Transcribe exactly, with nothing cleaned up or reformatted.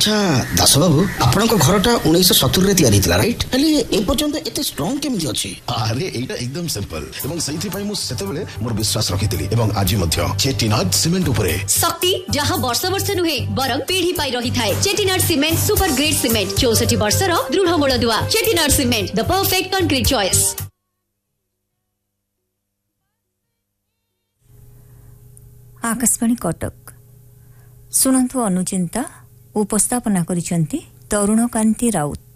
अच्छा दास बाबू आपण घरटा उन्नीस सत्तर रे तैयारी थिला राइट हेले ए पर्यंत एते स्ट्रांग केमिति अछि? अरे एटा एकदम सिंपल एवं सही पई मु सेते बेले मोर विश्वास रखितिली एवं आज मध्य चेटिनाड सीमेंट उपरे शक्ति जहां वर्ष वर्ष नुहे बरं पीढ़ी पाई रही थाए। Chettinad cement super grade cement चौसठ वर्ष रो दृढ़ मूलदुआ। Chettinad cement the perfect concrete choice. Akashvani Cuttack सुनंतु अनुचिंता उपस्थापना करिसेंती Tarun Kanti Raut.